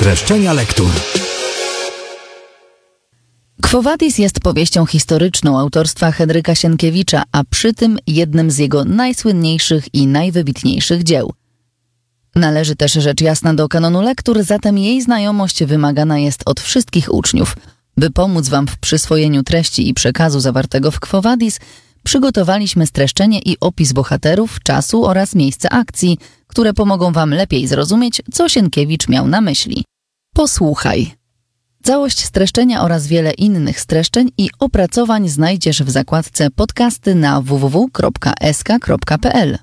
Streszczenia lektur. Quo Vadis jest powieścią historyczną autorstwa Henryka Sienkiewicza, a przy tym jednym z jego najsłynniejszych i najwybitniejszych dzieł. Należy też rzecz jasna do kanonu lektur, zatem jej znajomość wymagana jest od wszystkich uczniów. By pomóc Wam w przyswojeniu treści i przekazu zawartego w Quo Vadis, przygotowaliśmy streszczenie i opis bohaterów, czasu oraz miejsca akcji, które pomogą Wam lepiej zrozumieć, co Sienkiewicz miał na myśli. Posłuchaj. Całość streszczenia oraz wiele innych streszczeń i opracowań znajdziesz w zakładce podcasty na www.sk.pl.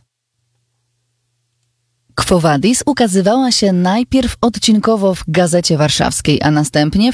Quo Vadis ukazywała się najpierw odcinkowo w Gazecie Warszawskiej, a następnie w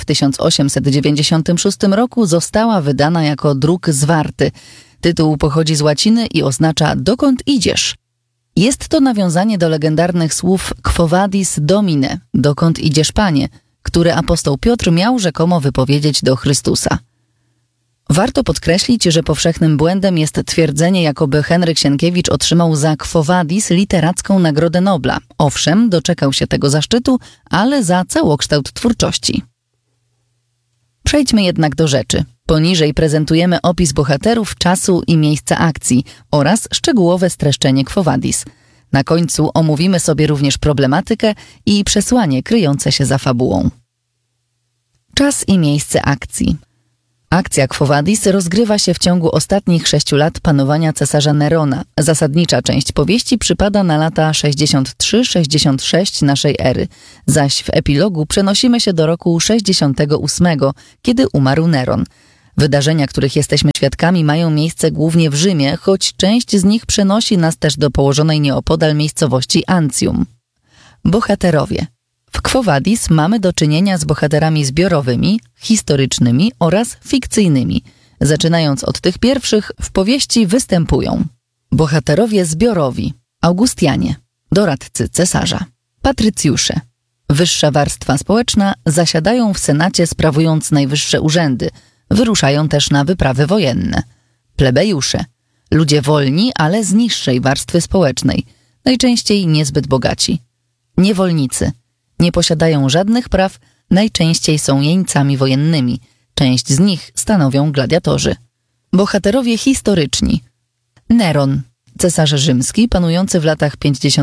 1896 roku została wydana jako druk zwarty. Tytuł pochodzi z łaciny i oznacza „dokąd idziesz?”. Jest to nawiązanie do legendarnych słów Quo Vadis Domine, „dokąd idziesz, Panie?”, które apostoł Piotr miał rzekomo wypowiedzieć do Chrystusa. Warto podkreślić, że powszechnym błędem jest twierdzenie, jakoby Henryk Sienkiewicz otrzymał za Quo Vadis literacką Nagrodę Nobla. Owszem, doczekał się tego zaszczytu, ale za całokształt twórczości. Przejdźmy jednak do rzeczy. Poniżej prezentujemy opis bohaterów, czasu i miejsca akcji oraz szczegółowe streszczenie Quo Vadis. Na końcu omówimy sobie również problematykę i przesłanie kryjące się za fabułą. Czas i miejsce akcji. Akcja Quo Vadis rozgrywa się w ciągu ostatnich 6 lat panowania cesarza Nerona. Zasadnicza część powieści przypada na lata 63-66 naszej ery, zaś w epilogu przenosimy się do roku 68, kiedy umarł Neron. Wydarzenia, których jesteśmy świadkami, mają miejsce głównie w Rzymie, choć część z nich przenosi nas też do położonej nieopodal miejscowości Ancjum. Bohaterowie. W Quo Vadis mamy do czynienia z bohaterami zbiorowymi, historycznymi oraz fikcyjnymi. Zaczynając od tych pierwszych, w powieści występują bohaterowie zbiorowi, Augustianie, doradcy cesarza, patrycjusze, wyższa warstwa społeczna, zasiadają w senacie sprawując najwyższe urzędy, wyruszają też na wyprawy wojenne, plebejusze, ludzie wolni, ale z niższej warstwy społecznej, najczęściej niezbyt bogaci, niewolnicy, nie posiadają żadnych praw, najczęściej są jeńcami wojennymi. Część z nich stanowią gladiatorzy. Bohaterowie historyczni. Neron, cesarz rzymski, panujący w latach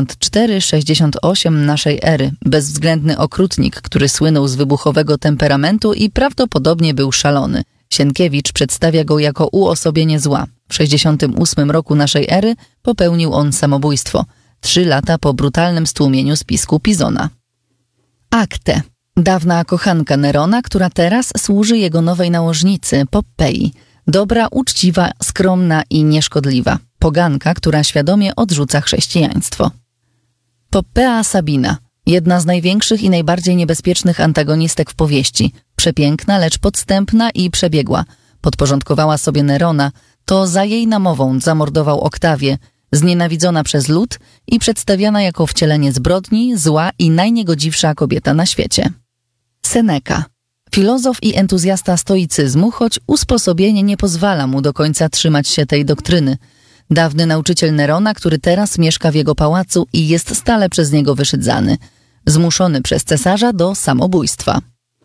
54-68 naszej ery, bezwzględny okrutnik, który słynął z wybuchowego temperamentu i prawdopodobnie był szalony. Sienkiewicz przedstawia go jako uosobienie zła. W 68 roku naszej ery popełnił on samobójstwo, 3 lata po brutalnym stłumieniu spisku Pizona. Acte, dawna kochanka Nerona, która teraz służy jego nowej nałożnicy, Poppei. Dobra, uczciwa, skromna i nieszkodliwa. Poganka, która świadomie odrzuca chrześcijaństwo. Poppea Sabina, jedna z największych i najbardziej niebezpiecznych antagonistek w powieści. Przepiękna, lecz podstępna i przebiegła. Podporządkowała sobie Nerona, to za jej namową zamordował Oktawię, znienawidzona przez lud i przedstawiana jako wcielenie zbrodni, zła i najniegodziwsza kobieta na świecie. Seneca, filozof i entuzjasta stoicyzmu, choć usposobienie nie pozwala mu do końca trzymać się tej doktryny. Dawny nauczyciel Nerona, który teraz mieszka w jego pałacu i jest stale przez niego wyszydzany. Zmuszony przez cesarza do samobójstwa.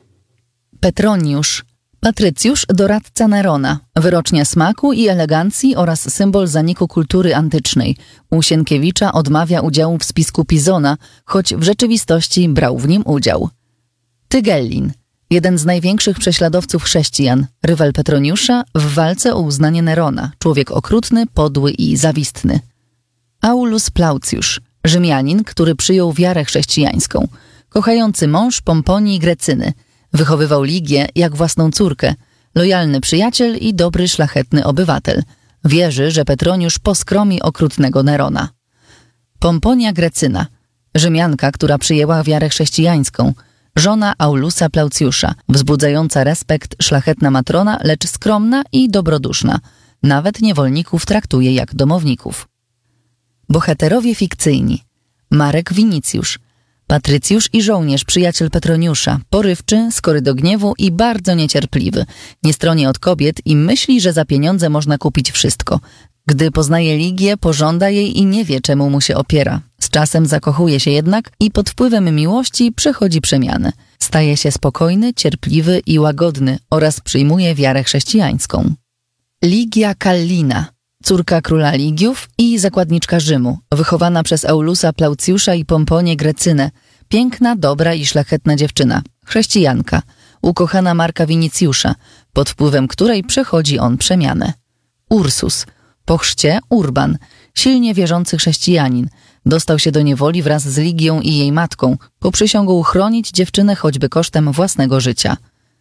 Petroniusz, patrycjusz, doradca Nerona, wyrocznia smaku i elegancji oraz symbol zaniku kultury antycznej. U Sienkiewicza odmawia udziału w spisku Pizona, choć w rzeczywistości brał w nim udział. Tygellin, jeden z największych prześladowców chrześcijan, rywal Petroniusza w walce o uznanie Nerona, człowiek okrutny, podły i zawistny. Aulus Plaucjusz, Rzymianin, który przyjął wiarę chrześcijańską, kochający mąż Pomponii Grecyny, wychowywał Ligię jak własną córkę, lojalny przyjaciel i dobry, szlachetny obywatel. Wierzy, że Petroniusz poskromi okrutnego Nerona. Pomponia Grecyna, Rzymianka, która przyjęła wiarę chrześcijańską, żona Aulusa Plaucjusza, wzbudzająca respekt, szlachetna matrona, lecz skromna i dobroduszna. Nawet niewolników traktuje jak domowników. Bohaterowie fikcyjni. Marek Winicjusz, patrycjusz i żołnierz, przyjaciel Petroniusza, porywczy, skory do gniewu i bardzo niecierpliwy. Nie stroni od kobiet i myśli, że za pieniądze można kupić wszystko. Gdy poznaje Ligię, pożąda jej i nie wie, czemu mu się opiera. Z czasem zakochuje się jednak i pod wpływem miłości przechodzi przemiany. Staje się spokojny, cierpliwy i łagodny oraz przyjmuje wiarę chrześcijańską. Ligia Kallina, córka króla Ligiów i zakładniczka Rzymu, wychowana przez Aulusa Plaucjusza i Pomponię Grecynę, piękna, dobra i szlachetna dziewczyna, chrześcijanka, ukochana Marka Winicjusza, pod wpływem której przechodzi on przemianę. Ursus, po chrzcie Urban, silnie wierzący chrześcijanin, dostał się do niewoli wraz z Ligią i jej matką, poprzysiągł chronić dziewczynę choćby kosztem własnego życia.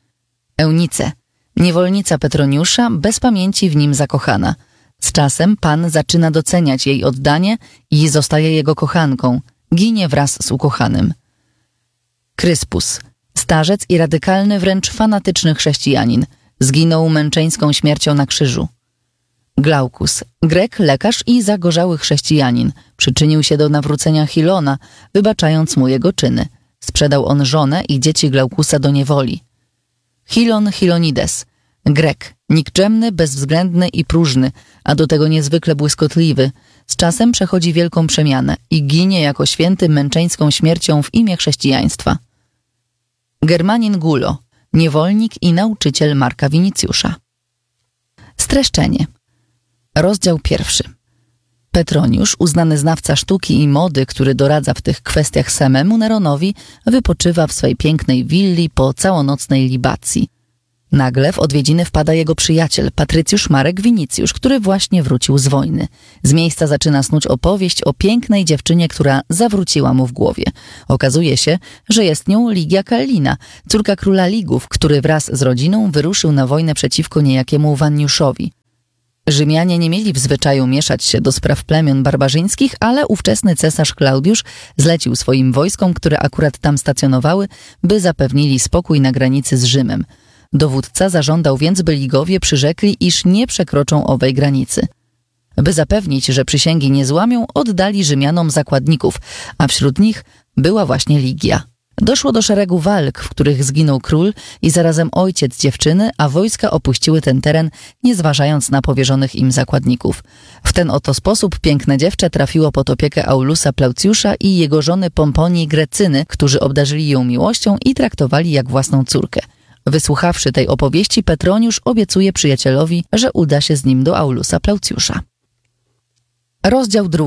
Eunice, niewolnica Petroniusza, bez pamięci w nim zakochana. Z czasem Pan zaczyna doceniać jej oddanie i zostaje jego kochanką, ginie wraz z ukochanym. Kryspus, starzec i radykalny, wręcz fanatyczny chrześcijanin, zginął męczeńską śmiercią na krzyżu. Glaukus, Grek, lekarz i zagorzały chrześcijanin, przyczynił się do nawrócenia Chilona, wybaczając mu jego czyny. Sprzedał on żonę i dzieci Glaukusa do niewoli. Chilon Chilonides, Grek, nikczemny, bezwzględny i próżny, a do tego niezwykle błyskotliwy, z czasem przechodzi wielką przemianę i ginie jako święty męczeńską śmiercią w imię chrześcijaństwa. Germanin Gulo, niewolnik i nauczyciel Marka Winicjusza. Streszczenie. Rozdział 1. Petroniusz, uznany znawca sztuki i mody, który doradza w tych kwestiach samemu Neronowi, wypoczywa w swej pięknej willi po całonocnej libacji. Nagle w odwiedziny wpada jego przyjaciel, patrycjusz Marek Winicjusz, który właśnie wrócił z wojny. Z miejsca zaczyna snuć opowieść o pięknej dziewczynie, która zawróciła mu w głowie. Okazuje się, że jest nią Ligia Kallina, córka króla Ligów, który wraz z rodziną wyruszył na wojnę przeciwko niejakiemu Wanniuszowi. Rzymianie nie mieli w zwyczaju mieszać się do spraw plemion barbarzyńskich, ale ówczesny cesarz Klaudiusz zlecił swoim wojskom, które akurat tam stacjonowały, by zapewnili spokój na granicy z Rzymem. Dowódca zażądał więc, by Ligowie przyrzekli, iż nie przekroczą owej granicy. By zapewnić, że przysięgi nie złamią, oddali Rzymianom zakładników, a wśród nich była właśnie Ligia. Doszło do szeregu walk, w których zginął król i zarazem ojciec dziewczyny, a wojska opuściły ten teren, nie zważając na powierzonych im zakładników. W ten oto sposób piękne dziewczę trafiło pod opiekę Aulusa Plaucjusza i jego żony Pomponii Grecyny, którzy obdarzyli ją miłością i traktowali jak własną córkę. Wysłuchawszy tej opowieści, Petroniusz obiecuje przyjacielowi, że uda się z nim do Aulusa Plaucjusza. Rozdział 2.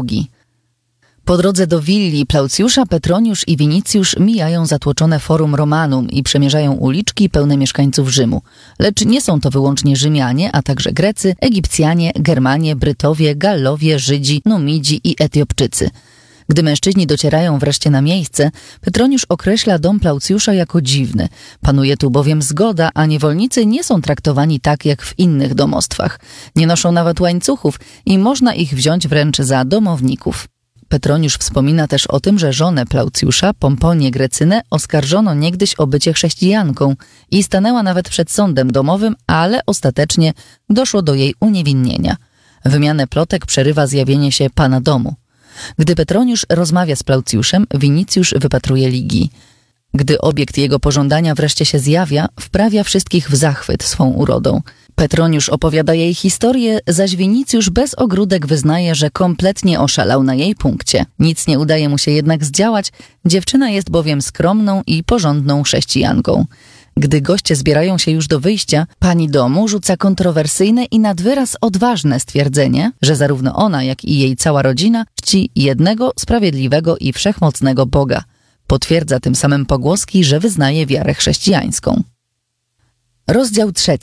Po drodze do willi Plaucjusza Petroniusz i Winicjusz mijają zatłoczone Forum Romanum i przemierzają uliczki pełne mieszkańców Rzymu. Lecz nie są to wyłącznie Rzymianie, a także Grecy, Egipcjanie, Germanie, Brytowie, Gallowie, Żydzi, Numidzi i Etiopczycy. Gdy mężczyźni docierają wreszcie na miejsce, Petroniusz określa dom Plaucjusza jako dziwny. Panuje tu bowiem zgoda, a niewolnicy nie są traktowani tak jak w innych domostwach. Nie noszą nawet łańcuchów i można ich wziąć wręcz za domowników. Petroniusz wspomina też o tym, że żonę Plaucjusza, Pomponię Grecynę, oskarżono niegdyś o bycie chrześcijanką i stanęła nawet przed sądem domowym, ale ostatecznie doszło do jej uniewinnienia. Wymianę plotek przerywa zjawienie się pana domu. Gdy Petroniusz rozmawia z Plaucjuszem, Winicjusz wypatruje Ligii. Gdy obiekt jego pożądania wreszcie się zjawia, wprawia wszystkich w zachwyt swą urodą. Petroniusz opowiada jej historię, zaś Winicjusz bez ogródek wyznaje, że kompletnie oszalał na jej punkcie. Nic nie udaje mu się jednak zdziałać, dziewczyna jest bowiem skromną i porządną chrześcijanką. Gdy goście zbierają się już do wyjścia, pani domu rzuca kontrowersyjne i nad wyraz odważne stwierdzenie, że zarówno ona, jak i jej cała rodzina czci jednego sprawiedliwego i wszechmocnego Boga. Potwierdza tym samym pogłoski, że wyznaje wiarę chrześcijańską. Rozdział 3.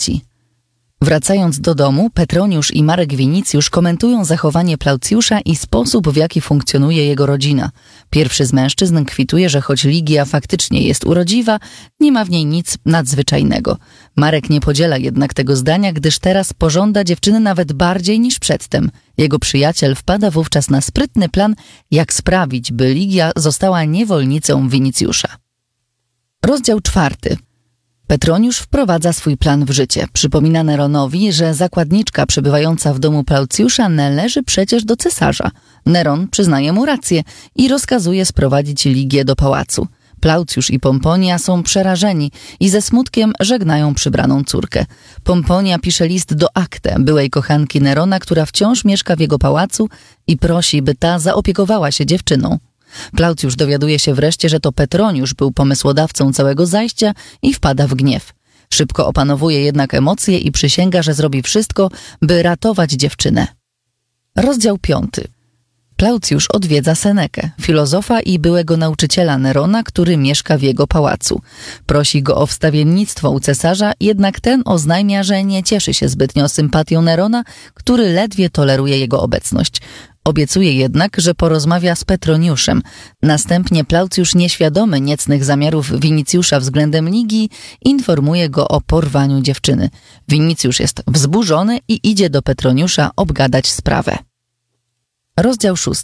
Wracając do domu, Petroniusz i Marek Winicjusz komentują zachowanie Plaucjusza i sposób, w jaki funkcjonuje jego rodzina. Pierwszy z mężczyzn kwituje, że choć Ligia faktycznie jest urodziwa, nie ma w niej nic nadzwyczajnego. Marek nie podziela jednak tego zdania, gdyż teraz pożąda dziewczyny nawet bardziej niż przedtem. Jego przyjaciel wpada wówczas na sprytny plan, jak sprawić, by Ligia została niewolnicą Winicjusza. Rozdział 4. Petroniusz wprowadza swój plan w życie. Przypomina Neronowi, że zakładniczka przebywająca w domu Plaucjusza należy przecież do cesarza. Neron przyznaje mu rację i rozkazuje sprowadzić Ligię do pałacu. Plaucjusz i Pomponia są przerażeni i ze smutkiem żegnają przybraną córkę. Pomponia pisze list do Aktę, byłej kochanki Nerona, która wciąż mieszka w jego pałacu i prosi, by ta zaopiekowała się dziewczyną. Plaucjusz dowiaduje się wreszcie, że to Petroniusz był pomysłodawcą całego zajścia i wpada w gniew. Szybko opanowuje jednak emocje i przysięga, że zrobi wszystko, by ratować dziewczynę. Rozdział 5. Plaucjusz odwiedza Senekę, filozofa i byłego nauczyciela Nerona, który mieszka w jego pałacu. Prosi go o wstawiennictwo u cesarza, jednak ten oznajmia, że nie cieszy się zbytnio sympatią Nerona, który ledwie toleruje jego obecność. Obiecuje jednak, że porozmawia z Petroniuszem. Następnie Plaucjusz, nieświadomy niecnych zamiarów Winicjusza względem Ligii, informuje go o porwaniu dziewczyny. Winicjusz jest wzburzony i idzie do Petroniusza obgadać sprawę. Rozdział 6.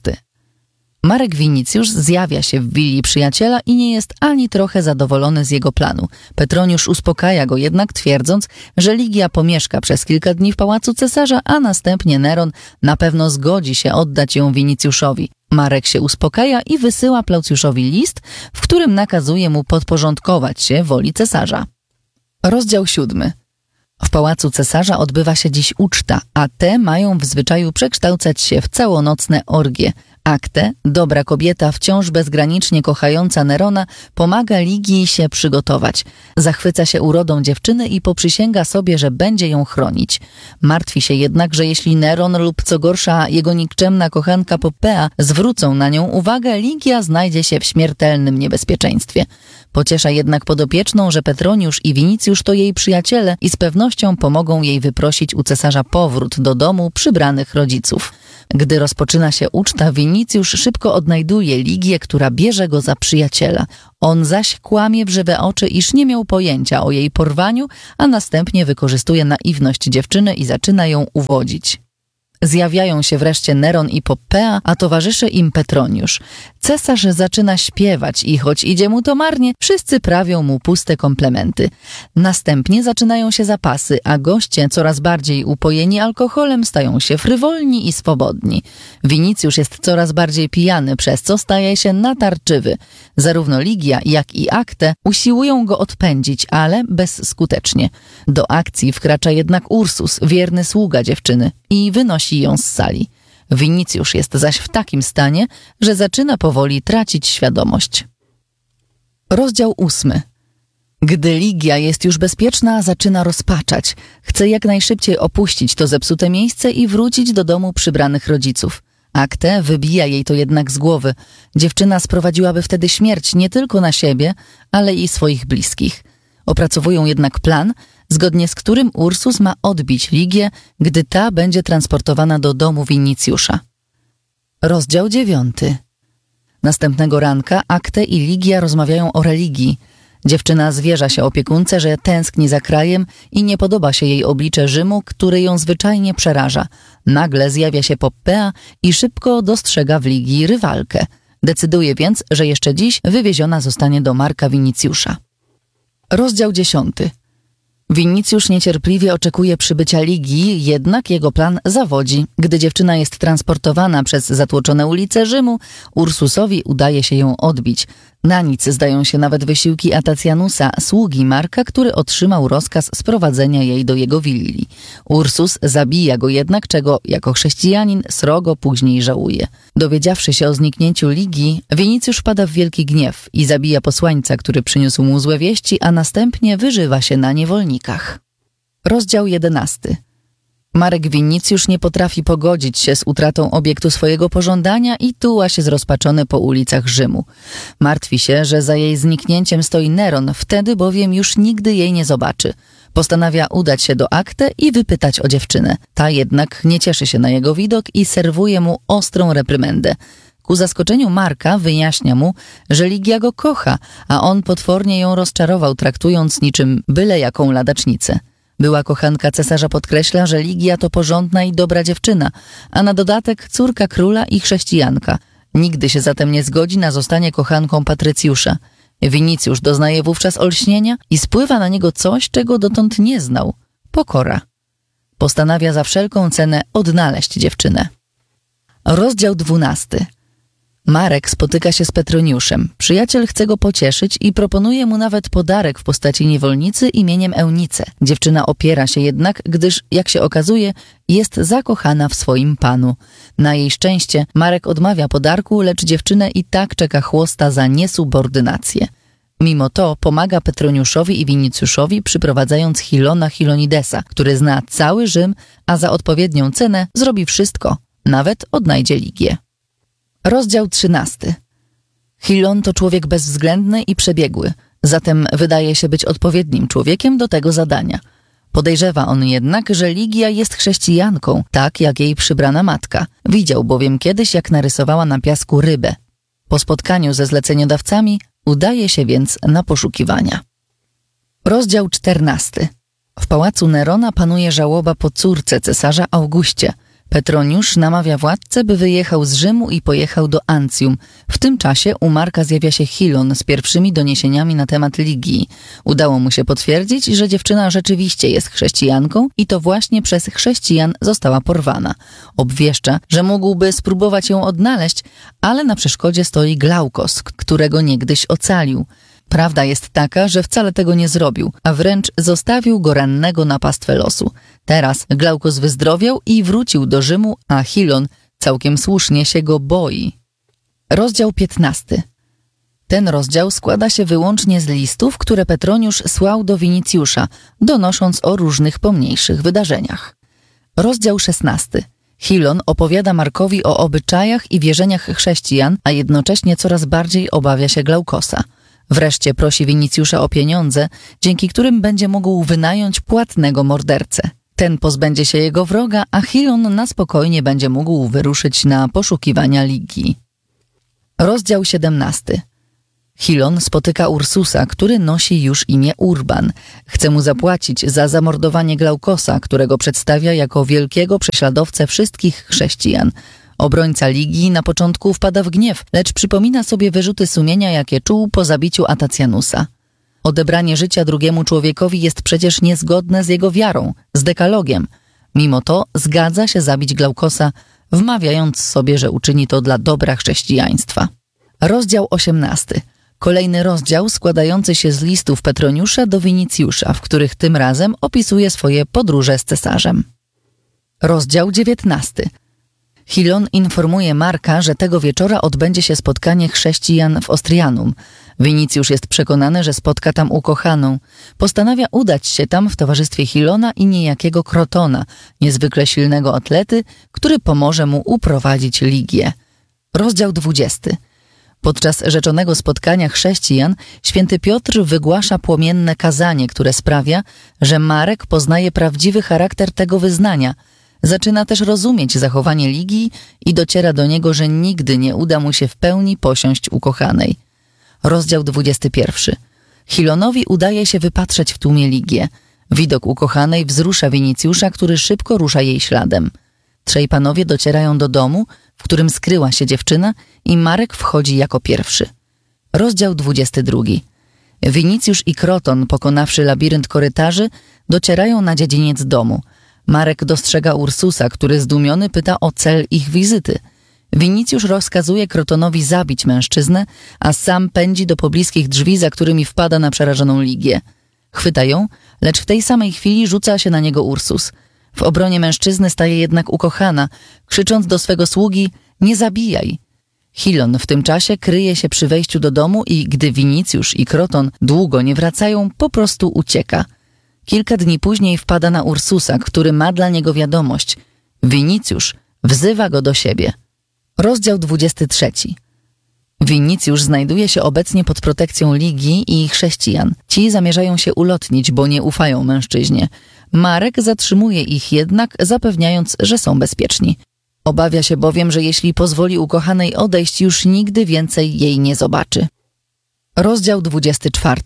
Marek Winicjusz zjawia się w willi przyjaciela i nie jest ani trochę zadowolony z jego planu. Petroniusz uspokaja go jednak, twierdząc, że Ligia pomieszka przez kilka dni w pałacu cesarza, a następnie Neron na pewno zgodzi się oddać ją Winicjuszowi. Marek się uspokaja i wysyła Plaucjuszowi list, w którym nakazuje mu podporządkować się woli cesarza. Rozdział 7. W pałacu cesarza odbywa się dziś uczta, a te mają w zwyczaju przekształcać się w całonocne orgie. Aktę, dobra kobieta wciąż bezgranicznie kochająca Nerona, pomaga Ligii się przygotować. Zachwyca się urodą dziewczyny i poprzysięga sobie, że będzie ją chronić. Martwi się jednak, że jeśli Neron lub co gorsza jego nikczemna kochanka Popea zwrócą na nią uwagę, Ligia znajdzie się w śmiertelnym niebezpieczeństwie. Pociesza jednak podopieczną, że Petroniusz i Winicjusz to jej przyjaciele i z pewnością pomogą jej wyprosić u cesarza powrót do domu przybranych rodziców. Gdy rozpoczyna się uczta, Winicjusz szybko odnajduje Ligię, która bierze go za przyjaciela. On zaś kłamie w żywe oczy, iż nie miał pojęcia o jej porwaniu, a następnie wykorzystuje naiwność dziewczyny i zaczyna ją uwodzić. Zjawiają się wreszcie Neron i Popea, a towarzyszy im Petroniusz. Cesarz zaczyna śpiewać i choć idzie mu to marnie, wszyscy prawią mu puste komplementy. Następnie zaczynają się zapasy, a goście, coraz bardziej upojeni alkoholem, stają się frywolni i swobodni. Winicjusz jest coraz bardziej pijany, przez co staje się natarczywy. Zarówno Ligia, jak i Aktę usiłują go odpędzić, ale bezskutecznie. Do akcji wkracza jednak Ursus, wierny sługa dziewczyny, i wynosi ją z sali. Winicjusz jest zaś w takim stanie, że zaczyna powoli tracić świadomość. Rozdział 8. Gdy Ligia jest już bezpieczna, zaczyna rozpaczać. Chce jak najszybciej opuścić to zepsute miejsce i wrócić do domu przybranych rodziców. Aktę wybija jej to jednak z głowy. Dziewczyna sprowadziłaby wtedy śmierć nie tylko na siebie, ale i swoich bliskich. Opracowują jednak plan, zgodnie z którym Ursus ma odbić Ligię, gdy ta będzie transportowana do domu Winicjusza. Rozdział 9. Następnego ranka Aktę i Ligia rozmawiają o religii. Dziewczyna zwierza się opiekunce, że tęskni za krajem i nie podoba się jej oblicze Rzymu, który ją zwyczajnie przeraża. Nagle zjawia się Popea i szybko dostrzega w Ligii rywalkę. Decyduje więc, że jeszcze dziś wywieziona zostanie do Marka Winicjusza. Rozdział 10. Winicjusz niecierpliwie oczekuje przybycia Ligii, jednak jego plan zawodzi. Gdy dziewczyna jest transportowana przez zatłoczone ulice Rzymu, Ursusowi udaje się ją odbić. Na nic zdają się nawet wysiłki Atacjanusa, sługi Marka, który otrzymał rozkaz sprowadzenia jej do jego willi. Ursus zabija go jednak, czego jako chrześcijanin srogo później żałuje. Dowiedziawszy się o zniknięciu Ligii, Winicjusz wpada w wielki gniew i zabija posłańca, który przyniósł mu złe wieści, a następnie wyżywa się na niewolnikach. Rozdział 11. Marek Winicjusz nie potrafi pogodzić się z utratą obiektu swojego pożądania i tuła się zrozpaczony po ulicach Rzymu. Martwi się, że za jej zniknięciem stoi Neron, wtedy bowiem już nigdy jej nie zobaczy. Postanawia udać się do Aktę i wypytać o dziewczynę. Ta jednak nie cieszy się na jego widok i serwuje mu ostrą reprymendę. Ku zaskoczeniu Marka wyjaśnia mu, że Ligia go kocha, a on potwornie ją rozczarował, traktując niczym byle jaką ladacznicę. Była kochanka cesarza podkreśla, że Ligia to porządna i dobra dziewczyna, a na dodatek córka króla i chrześcijanka. Nigdy się zatem nie zgodzi na zostanie kochanką Patrycjusza. Winicjusz doznaje wówczas olśnienia i spływa na niego coś, czego dotąd nie znał – pokora. Postanawia za wszelką cenę odnaleźć dziewczynę. Rozdział 12. Marek spotyka się z Petroniuszem. Przyjaciel chce go pocieszyć i proponuje mu nawet podarek w postaci niewolnicy imieniem Eunice. Dziewczyna opiera się jednak, gdyż, jak się okazuje, jest zakochana w swoim panu. Na jej szczęście Marek odmawia podarku, lecz dziewczynę i tak czeka chłosta za niesubordynację. Mimo to pomaga Petroniuszowi i Winicjuszowi, przyprowadzając Chilona Chilonidesa, który zna cały Rzym, a za odpowiednią cenę zrobi wszystko, nawet odnajdzie Ligię. Rozdział 13. Chilon to człowiek bezwzględny i przebiegły, zatem wydaje się być odpowiednim człowiekiem do tego zadania. Podejrzewa on jednak, że Ligia jest chrześcijanką, tak jak jej przybrana matka. Widział bowiem kiedyś, jak narysowała na piasku rybę. Po spotkaniu ze zleceniodawcami udaje się więc na poszukiwania. Rozdział 14. W pałacu Nerona panuje żałoba po córce cesarza Augustie. Petroniusz namawia władcę, by wyjechał z Rzymu i pojechał do Ancjum. W tym czasie u Marka zjawia się Chilon z pierwszymi doniesieniami na temat Ligii. Udało mu się potwierdzić, że dziewczyna rzeczywiście jest chrześcijanką i to właśnie przez chrześcijan została porwana. Obwieszcza, że mógłby spróbować ją odnaleźć, ale na przeszkodzie stoi Glaukos, którego niegdyś ocalił. Prawda jest taka, że wcale tego nie zrobił, a wręcz zostawił go rannego na pastwę losu. Teraz Glaukos wyzdrowiał i wrócił do Rzymu, a Chilon całkiem słusznie się go boi. Rozdział 15. Ten rozdział składa się wyłącznie z listów, które Petroniusz słał do Winicjusza, donosząc o różnych pomniejszych wydarzeniach. Rozdział 16. Chilon opowiada Markowi o obyczajach i wierzeniach chrześcijan, a jednocześnie coraz bardziej obawia się Glaukosa. Wreszcie prosi Winicjusza o pieniądze, dzięki którym będzie mógł wynająć płatnego mordercę. Ten pozbędzie się jego wroga, a Chilon na spokojnie będzie mógł wyruszyć na poszukiwania Ligii. Rozdział 17. Chilon spotyka Ursusa, który nosi już imię Urban. Chce mu zapłacić za zamordowanie Glaukosa, którego przedstawia jako wielkiego prześladowcę wszystkich chrześcijan. Obrońca Ligii na początku wpada w gniew, lecz przypomina sobie wyrzuty sumienia, jakie czuł po zabiciu Atacjanusa. Odebranie życia drugiemu człowiekowi jest przecież niezgodne z jego wiarą, z dekalogiem. Mimo to zgadza się zabić Glaukosa, wmawiając sobie, że uczyni to dla dobra chrześcijaństwa. Rozdział 18. Kolejny rozdział składający się z listów Petroniusza do Winicjusza, w których tym razem opisuje swoje podróże z cesarzem. Rozdział 19. Chilon informuje Marka, że tego wieczora odbędzie się spotkanie chrześcijan w Ostrianum. Winicjusz jest przekonany, że spotka tam ukochaną. Postanawia udać się tam w towarzystwie Chilona i niejakiego Krotona, niezwykle silnego atlety, który pomoże mu uprowadzić Ligię. Rozdział 20. Podczas rzeczonego spotkania chrześcijan święty Piotr wygłasza płomienne kazanie, które sprawia, że Marek poznaje prawdziwy charakter tego wyznania. Zaczyna też rozumieć zachowanie Ligii i dociera do niego, że nigdy nie uda mu się w pełni posiąść ukochanej. Rozdział 21. Chilonowi udaje się wypatrzeć w tłumie Ligię. Widok ukochanej wzrusza Winicjusza, który szybko rusza jej śladem. Trzej panowie docierają do domu, w którym skryła się dziewczyna, i Marek wchodzi jako pierwszy. Rozdział 22. Winicjusz i Kroton, pokonawszy labirynt korytarzy, docierają na dziedziniec domu. Marek dostrzega Ursusa, który zdumiony pyta o cel ich wizyty. Winicjusz rozkazuje Krotonowi zabić mężczyznę, a sam pędzi do pobliskich drzwi, za którymi wpada na przerażoną Ligię. Chwyta ją, lecz w tej samej chwili rzuca się na niego Ursus. W obronie mężczyzny staje jednak ukochana, krzycząc do swego sługi: nie zabijaj! Chilon w tym czasie kryje się przy wejściu do domu i gdy Winicjusz i Kroton długo nie wracają, po prostu ucieka. Kilka dni później wpada na Ursusa, który ma dla niego wiadomość. Winicjusz wzywa go do siebie. Rozdział 23. Winicjusz znajduje się obecnie pod protekcją Ligii i chrześcijan. Ci zamierzają się ulotnić, bo nie ufają mężczyźnie. Marek zatrzymuje ich jednak, zapewniając, że są bezpieczni. Obawia się bowiem, że jeśli pozwoli ukochanej odejść, już nigdy więcej jej nie zobaczy. Rozdział 24.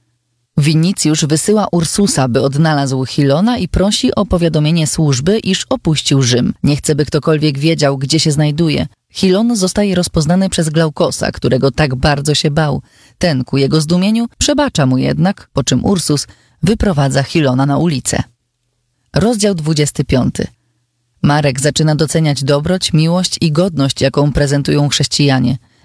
Winicjusz wysyła Ursusa, by odnalazł Chilona i prosi o powiadomienie służby, iż opuścił Rzym. Nie chce, by ktokolwiek wiedział, gdzie się znajduje. Chilon zostaje rozpoznany przez Glaukosa, którego tak bardzo się bał. Ten ku jego zdumieniu przebacza mu jednak, po czym Ursus wyprowadza Chilona na ulicę. Rozdział 25. Marek zaczyna doceniać dobroć, miłość i godność, jaką prezentują chrześcijanie.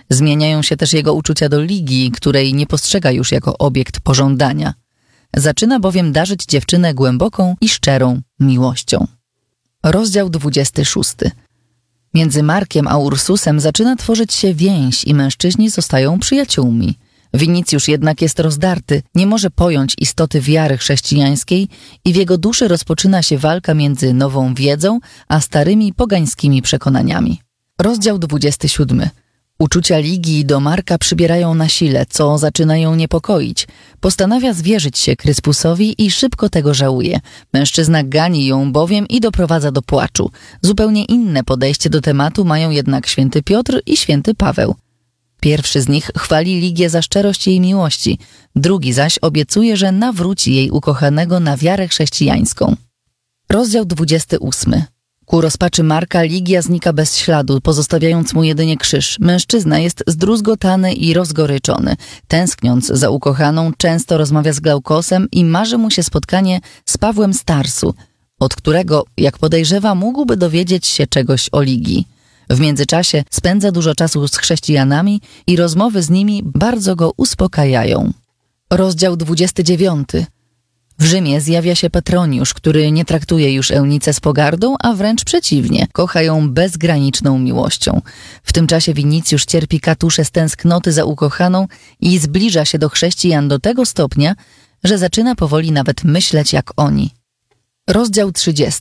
Zmieniają się też jego uczucia do Ligii, której nie postrzega już jako obiekt pożądania. Zaczyna bowiem darzyć dziewczynę głęboką i szczerą miłością. Rozdział 26. Między Markiem a Ursusem zaczyna tworzyć się więź i mężczyźni zostają przyjaciółmi. Winicjusz jednak jest rozdarty, nie może pojąć istoty wiary chrześcijańskiej i w jego duszy rozpoczyna się walka między nową wiedzą a starymi pogańskimi przekonaniami. Rozdział 27. Uczucia Ligii do Marka przybierają na sile, co zaczyna ją niepokoić. Postanawia zwierzyć się Kryspusowi i szybko tego żałuje. Mężczyzna gani ją bowiem i doprowadza do płaczu. Zupełnie inne podejście do tematu mają jednak święty Piotr i święty Paweł. Pierwszy z nich chwali Ligię za szczerość jej miłości, drugi zaś obiecuje, że nawróci jej ukochanego na wiarę chrześcijańską. Rozdział 28. Ku rozpaczy Marka Ligia znika bez śladu, pozostawiając mu jedynie krzyż. Mężczyzna jest zdruzgotany i rozgoryczony. Tęskniąc za ukochaną, często rozmawia z Glaukosem i marzy mu się spotkanie z Pawłem z Tarsu, od którego, jak podejrzewa, mógłby dowiedzieć się czegoś o Ligii. W międzyczasie spędza dużo czasu z chrześcijanami i rozmowy z nimi bardzo go uspokajają. Rozdział 29. W Rzymie zjawia się Petroniusz, który nie traktuje już Eunice z pogardą, a wręcz przeciwnie, kocha ją bezgraniczną miłością. W tym czasie Winicjusz cierpi katusze z tęsknoty za ukochaną i zbliża się do chrześcijan do tego stopnia, że zaczyna powoli nawet myśleć jak oni. Rozdział 30.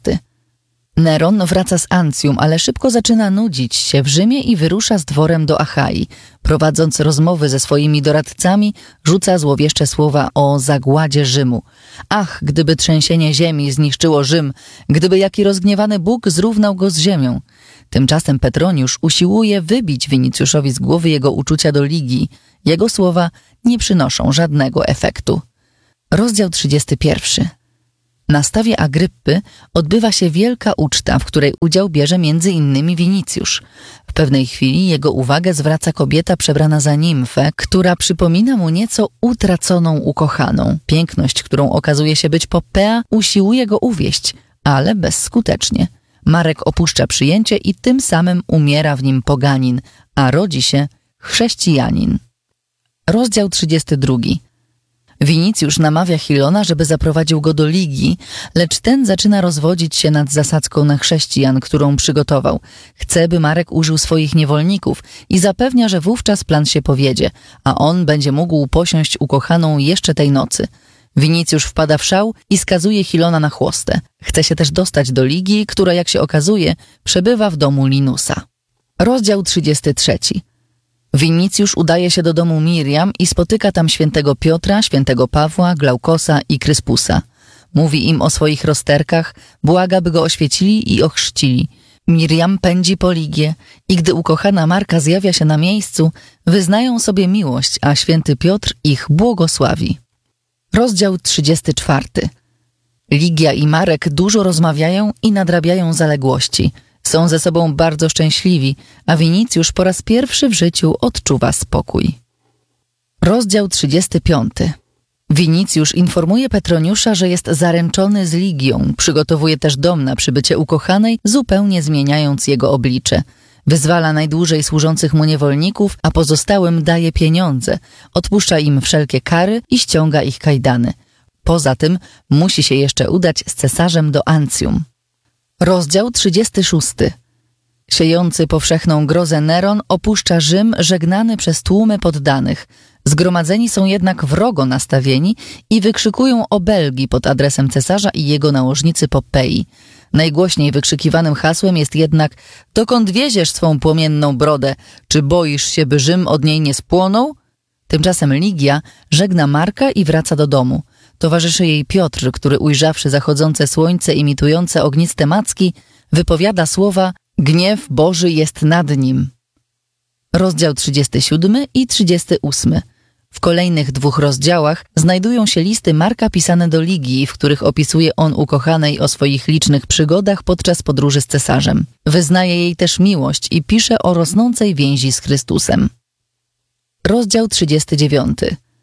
Neron wraca z Ancjum, ale szybko zaczyna nudzić się w Rzymie i wyrusza z dworem do Achai. Prowadząc rozmowy ze swoimi doradcami, rzuca złowieszcze słowa o zagładzie Rzymu. Ach, gdyby trzęsienie ziemi zniszczyło Rzym, gdyby jaki rozgniewany Bóg zrównał go z ziemią. Tymczasem Petroniusz usiłuje wybić Winicjuszowi z głowy jego uczucia do Ligii. Jego słowa nie przynoszą żadnego efektu. Rozdział 31. Na stawie Agryppy odbywa się wielka uczta, w której udział bierze m.in. Winicjusz. W pewnej chwili jego uwagę zwraca kobieta przebrana za nimfę, która przypomina mu nieco utraconą ukochaną. Piękność, którą okazuje się być Popea, usiłuje go uwieść, ale bezskutecznie. Marek opuszcza przyjęcie i tym samym umiera w nim poganin, a rodzi się chrześcijanin. Rozdział 32. Winicjusz namawia Chilona, żeby zaprowadził go do Ligii, lecz ten zaczyna rozwodzić się nad zasadzką na chrześcijan, którą przygotował. Chce, by Marek użył swoich niewolników i zapewnia, że wówczas plan się powiedzie, a on będzie mógł posiąść ukochaną jeszcze tej nocy. Winicjusz wpada w szał i skazuje Chilona na chłostę. Chce się też dostać do Ligii, która, jak się okazuje, przebywa w domu Linusa. Rozdział 33. Winicjusz udaje się do domu Miriam i spotyka tam świętego Piotra, świętego Pawła, Glaukosa i Kryspusa. Mówi im o swoich rozterkach, błaga, by go oświecili i ochrzcili. Miriam pędzi po Ligię i gdy ukochana Marka zjawia się na miejscu, wyznają sobie miłość, a święty Piotr ich błogosławi. Rozdział 34. Ligia i Marek dużo rozmawiają i nadrabiają zaległości. Są ze sobą bardzo szczęśliwi, a Winicjusz po raz pierwszy w życiu odczuwa spokój. Rozdział 35. Winicjusz informuje Petroniusza, że jest zaręczony z Ligią. Przygotowuje też dom na przybycie ukochanej, zupełnie zmieniając jego oblicze. Wyzwala najdłużej służących mu niewolników, a pozostałym daje pieniądze. Odpuszcza im wszelkie kary i ściąga ich kajdany. Poza tym musi się jeszcze udać z cesarzem do Ancjum. Rozdział 36. Siejący powszechną grozę Neron opuszcza Rzym żegnany przez tłumy poddanych. Zgromadzeni są jednak wrogo nastawieni i wykrzykują obelgi pod adresem cesarza i jego nałożnicy Popei. Najgłośniej wykrzykiwanym hasłem jest jednak: dokąd wieziesz swą płomienną brodę? Czy boisz się, by Rzym od niej nie spłonął? Tymczasem Ligia żegna Marka i wraca do domu. Towarzyszy jej Piotr, który ujrzawszy zachodzące słońce imitujące ogniste macki, wypowiada słowa: gniew Boży jest nad nim. Rozdział 37 i 38. W kolejnych 2 rozdziałach znajdują się listy Marka pisane do Ligii, w których opisuje on ukochanej o swoich licznych przygodach podczas podróży z cesarzem. Wyznaje jej też miłość i pisze o rosnącej więzi z Chrystusem. Rozdział 39.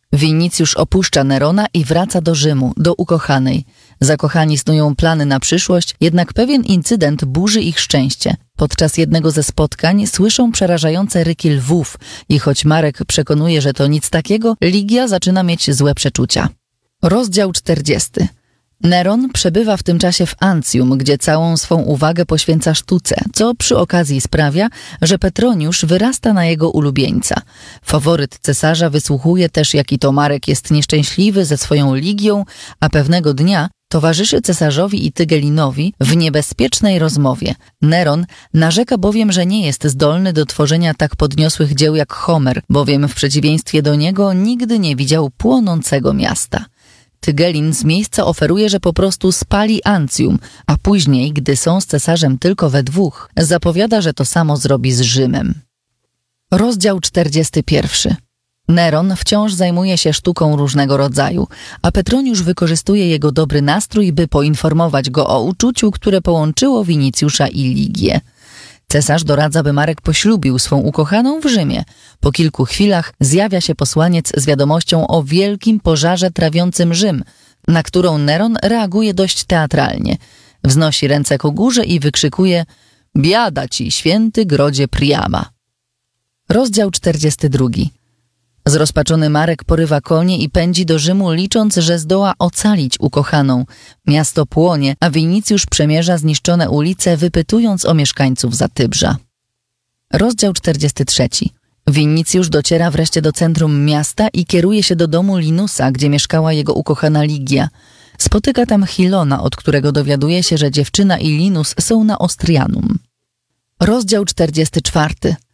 Winicjusz opuszcza Nerona i wraca do Rzymu, do ukochanej. Zakochani snują plany na przyszłość, jednak pewien incydent burzy ich szczęście. Podczas jednego ze spotkań słyszą przerażające ryki lwów i choć Marek przekonuje, że to nic takiego, Ligia zaczyna mieć złe przeczucia. Rozdział 40. Neron przebywa w tym czasie w Ancjum, gdzie całą swą uwagę poświęca sztuce, co przy okazji sprawia, że Petroniusz wyrasta na jego ulubieńca. Faworyt cesarza wysłuchuje też, jaki to Marek jest nieszczęśliwy ze swoją Ligią, a pewnego dnia towarzyszy cesarzowi i Tygelinowi w niebezpiecznej rozmowie. Neron narzeka bowiem, że nie jest zdolny do tworzenia tak podniosłych dzieł jak Homer, bowiem w przeciwieństwie do niego nigdy nie widział płonącego miasta. Tygelin z miejsca oferuje, że po prostu spali Ancjum, a później, gdy są z cesarzem tylko we dwóch, zapowiada, że to samo zrobi z Rzymem. Rozdział 41. Neron wciąż zajmuje się sztuką różnego rodzaju, a Petroniusz wykorzystuje jego dobry nastrój, by poinformować go o uczuciu, które połączyło Winicjusza i Ligię. Cesarz doradza, by Marek poślubił swą ukochaną w Rzymie. Po kilku chwilach zjawia się posłaniec z wiadomością o wielkim pożarze trawiącym Rzym, na którą Neron reaguje dość teatralnie. Wznosi ręce ku górze i wykrzykuje: „Biada ci, święty grodzie Priama”. Rozdział 42. Zrozpaczony Marek porywa konie i pędzi do Rzymu, licząc, że zdoła ocalić ukochaną. Miasto płonie, a Winicjusz przemierza zniszczone ulice, wypytując o mieszkańców Zatybrza. Rozdział 43. Winicjusz dociera wreszcie do centrum miasta i kieruje się do domu Linusa, gdzie mieszkała jego ukochana Ligia. Spotyka tam Chilona, od którego dowiaduje się, że dziewczyna i Linus są na Ostrianum. Rozdział 44.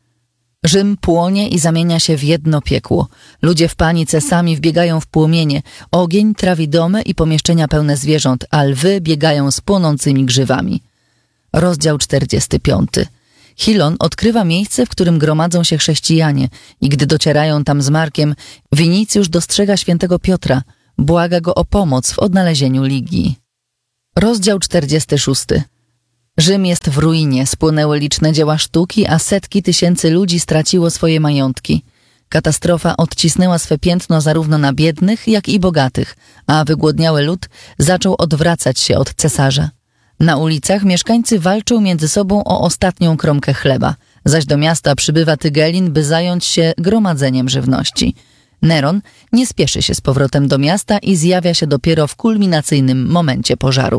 Rzym płonie i zamienia się w jedno piekło. Ludzie w panice sami wbiegają w płomienie. Ogień trawi domy i pomieszczenia pełne zwierząt, a lwy biegają z płonącymi grzywami. Rozdział 45. Chilon odkrywa miejsce, w którym gromadzą się chrześcijanie i gdy docierają tam z Markiem, Winicjusz dostrzega świętego Piotra. Błaga go o pomoc w odnalezieniu Ligii. Rozdział 46. Rzym jest w ruinie, spłonęły liczne dzieła sztuki, a setki tysięcy ludzi straciło swoje majątki. Katastrofa odcisnęła swe piętno zarówno na biednych, jak i bogatych, a wygłodniały lud zaczął odwracać się od cesarza. Na ulicach mieszkańcy walczą między sobą o ostatnią kromkę chleba, zaś do miasta przybywa Tygelin, by zająć się gromadzeniem żywności. Neron nie spieszy się z powrotem do miasta i zjawia się dopiero w kulminacyjnym momencie pożaru.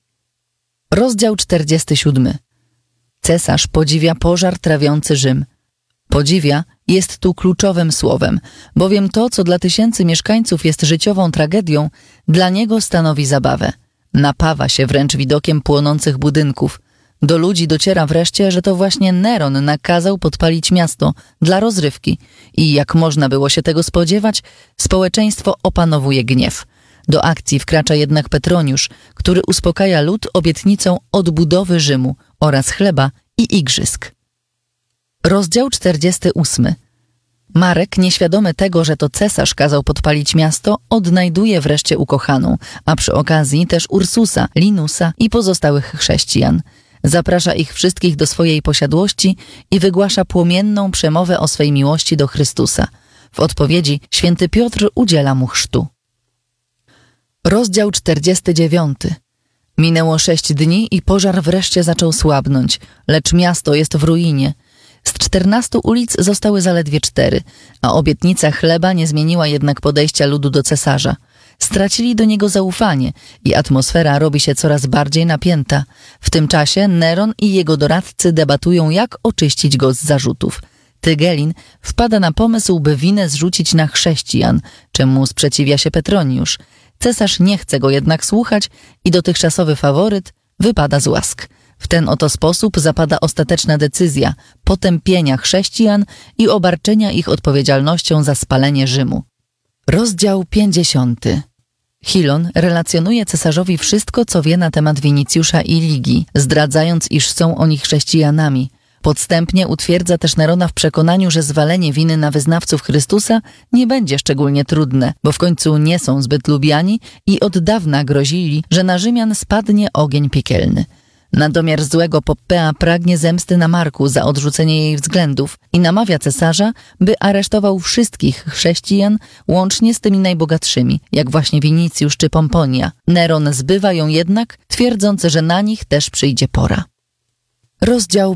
Rozdział 47. Cesarz podziwia pożar trawiący Rzym. Podziwia jest tu kluczowym słowem, bowiem to, co dla tysięcy mieszkańców jest życiową tragedią, dla niego stanowi zabawę. Napawa się wręcz widokiem płonących budynków. Do ludzi dociera wreszcie, że to właśnie Neron nakazał podpalić miasto dla rozrywki i, jak można było się tego spodziewać, społeczeństwo opanowuje gniew. Do akcji wkracza jednak Petroniusz, który uspokaja lud obietnicą odbudowy Rzymu oraz chleba i igrzysk. Rozdział 48. Marek, nieświadomy tego, że to cesarz kazał podpalić miasto, odnajduje wreszcie ukochaną, a przy okazji też Ursusa, Linusa i pozostałych chrześcijan. Zaprasza ich wszystkich do swojej posiadłości i wygłasza płomienną przemowę o swej miłości do Chrystusa. W odpowiedzi święty Piotr udziela mu chrztu. Rozdział 49. Minęło 6 dni i pożar wreszcie zaczął słabnąć, lecz miasto jest w ruinie. Z 14 ulic zostały zaledwie 4, a obietnica chleba nie zmieniła jednak podejścia ludu do cesarza. Stracili do niego zaufanie i atmosfera robi się coraz bardziej napięta. W tym czasie Neron i jego doradcy debatują, jak oczyścić go z zarzutów. Tygelin wpada na pomysł, by winę zrzucić na chrześcijan, czemu sprzeciwia się Petroniusz. Cesarz nie chce go jednak słuchać i dotychczasowy faworyt wypada z łask. W ten oto sposób zapada ostateczna decyzja potępienia chrześcijan i obarczenia ich odpowiedzialnością za spalenie Rzymu. Rozdział 50. Chilon relacjonuje cesarzowi wszystko, co wie na temat Winicjusza i Ligii, zdradzając, iż są oni chrześcijanami. Podstępnie utwierdza też Nerona w przekonaniu, że zwalenie winy na wyznawców Chrystusa nie będzie szczególnie trudne, bo w końcu nie są zbyt lubiani i od dawna grozili, że na Rzymian spadnie ogień piekielny. Na domiar złego Poppea pragnie zemsty na Marku za odrzucenie jej względów i namawia cesarza, by aresztował wszystkich chrześcijan, łącznie z tymi najbogatszymi, jak właśnie Winicjusz czy Pomponia. Neron zbywa ją jednak, twierdząc, że na nich też przyjdzie pora. Rozdział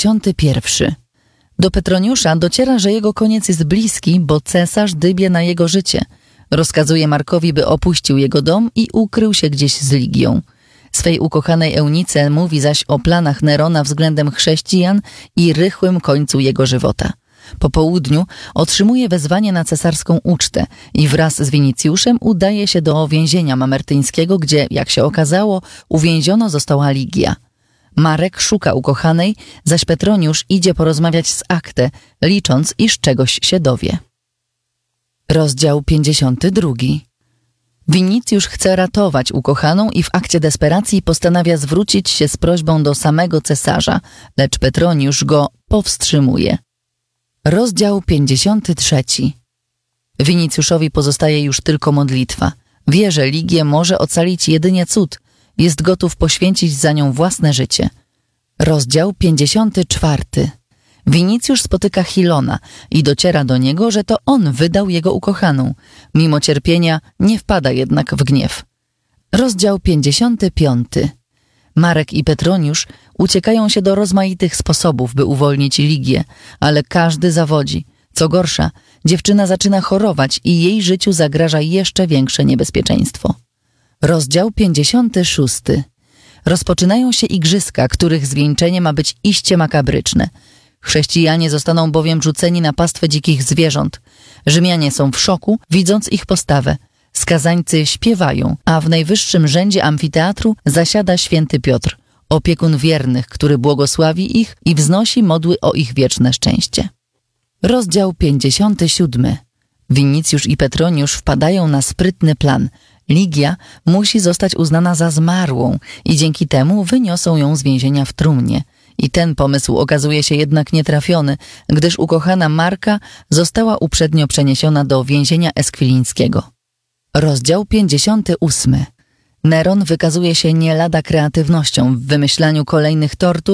51. Do Petroniusza dociera, że jego koniec jest bliski, bo cesarz dybie na jego życie. Rozkazuje Markowi, by opuścił jego dom i ukrył się gdzieś z Ligią. Swej ukochanej Eunice mówi zaś o planach Nerona względem chrześcijan i rychłym końcu jego żywota. Po południu otrzymuje wezwanie na cesarską ucztę i wraz z Winicjuszem udaje się do więzienia mamertyńskiego, gdzie, jak się okazało, uwięziona została Ligia. Marek szuka ukochanej, zaś Petroniusz idzie porozmawiać z Aktę, licząc, iż czegoś się dowie. Rozdział 52. Winicjusz chce ratować ukochaną i w akcie desperacji postanawia zwrócić się z prośbą do samego cesarza, lecz Petroniusz go powstrzymuje. Rozdział 53. Winicjuszowi pozostaje już tylko modlitwa. Wie, że Ligię może ocalić jedynie cud. Jest gotów poświęcić za nią własne życie. Rozdział 54. Winicjusz spotyka Chilona i dociera do niego, że to on wydał jego ukochaną. Mimo cierpienia nie wpada jednak w gniew. Rozdział 55. Marek i Petroniusz uciekają się do rozmaitych sposobów, by uwolnić Ligię, ale każdy zawodzi. Co gorsza, dziewczyna zaczyna chorować i jej życiu zagraża jeszcze większe niebezpieczeństwo. Rozdział 56. Rozpoczynają się igrzyska, których zwieńczenie ma być iście makabryczne. Chrześcijanie zostaną bowiem rzuceni na pastwę dzikich zwierząt. Rzymianie są w szoku, widząc ich postawę. Skazańcy śpiewają, a w najwyższym rzędzie amfiteatru zasiada święty Piotr, opiekun wiernych, który błogosławi ich i wznosi modły o ich wieczne szczęście. Rozdział 57. Winicjusz i Petroniusz wpadają na sprytny plan. Ligia musi zostać uznana za zmarłą i dzięki temu wyniosą ją z więzienia w trumnie. I ten pomysł okazuje się jednak nietrafiony, gdyż ukochana Marka została uprzednio przeniesiona do więzienia eskwilińskiego. Rozdział 58. Neron wykazuje się nie lada kreatywnością w wymyślaniu kolejnych tortur